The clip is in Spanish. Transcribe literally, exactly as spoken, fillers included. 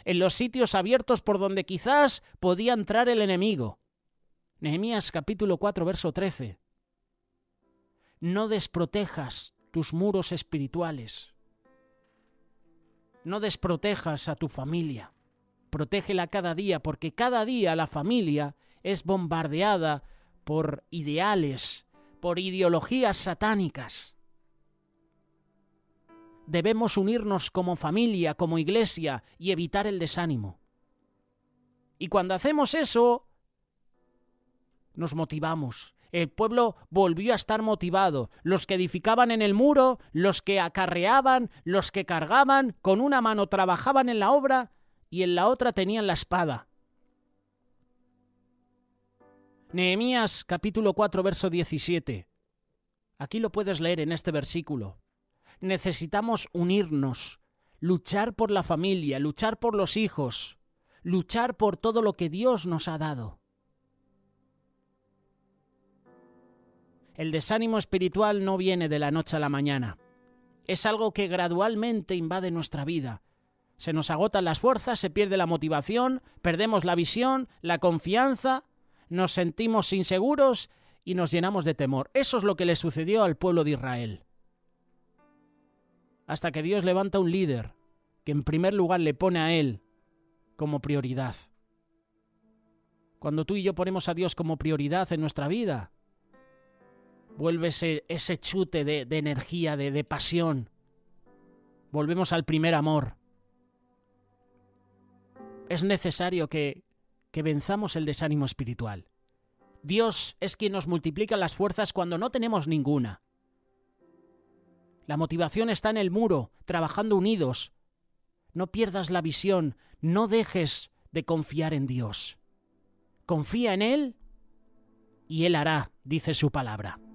en los sitios abiertos por donde quizás podía entrar el enemigo. Nehemías capítulo cuatro, verso trece. No desprotejas tus muros espirituales. No desprotejas a tu familia. Protégela cada día, porque cada día la familia es bombardeada por ideales, por ideologías satánicas. Debemos unirnos como familia, como iglesia, y evitar el desánimo. Y cuando hacemos eso, nos motivamos. El pueblo volvió a estar motivado. Los que edificaban en el muro, los que acarreaban, los que cargaban, con una mano trabajaban en la obra y en la otra tenían la espada. Nehemías capítulo cuatro, verso diecisiete. Aquí lo puedes leer en este versículo. Necesitamos unirnos, luchar por la familia, luchar por los hijos, luchar por todo lo que Dios nos ha dado. El desánimo espiritual no viene de la noche a la mañana. Es algo que gradualmente invade nuestra vida. Se nos agotan las fuerzas, se pierde la motivación, perdemos la visión, la confianza, nos sentimos inseguros y nos llenamos de temor. Eso es lo que le sucedió al pueblo de Israel. Hasta que Dios levanta un líder que en primer lugar le pone a él como prioridad. Cuando tú y yo ponemos a Dios como prioridad en nuestra vida, vuelve ese, ese chute de, de energía, de, de pasión. Volvemos al primer amor. Es necesario que, que venzamos el desánimo espiritual. Dios es quien nos multiplica las fuerzas cuando no tenemos ninguna. La motivación está en el muro, trabajando unidos. No pierdas la visión, no dejes de confiar en Dios. Confía en Él y Él hará, dice su palabra.